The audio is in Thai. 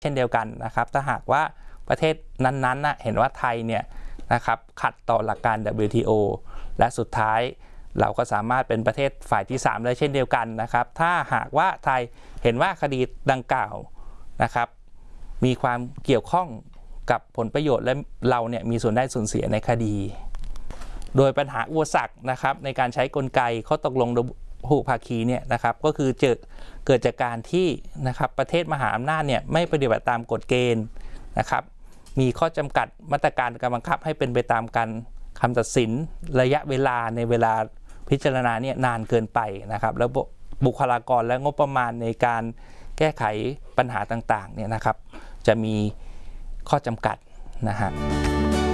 เช่นเดียวกันนะครับถ้าหากว่าประเทศนั้นๆเห็นว่าไทยเนี่ยนะครับขัดต่อหลักการ WTO และสุดท้ายเราก็สามารถเป็นประเทศฝ่ายที่3ได้เช่นเดียวกันนะครับถ้าหากว่าไทยเห็นว่าคดีดังกล่าวนะครับมีความเกี่ยวข้องกับผลประโยชน์และเราเนี่ยมีส่วนได้ส่วนเสียในคดีโดยปัญหาอุปสรรคนะครับในการใช้กลไกข้อตกลงระหว่างภาคีเนี่ยนะครับก็คือเกิดจากการที่นะครับประเทศมหาอำนาจเนี่ยไม่ปฏิบัติตามกฎเกณฑ์นะครับมีข้อจำกัดมาตรการการบังคับให้เป็นไปตามการคำตัดสินระยะเวลาในเวลาพิจารณาเนี่ยนานเกินไปนะครับแล้วบุคลากรและงบประมาณในการแก้ไขปัญหาต่างๆเนี่ยนะครับจะมีข้อจำกัดนะฮะ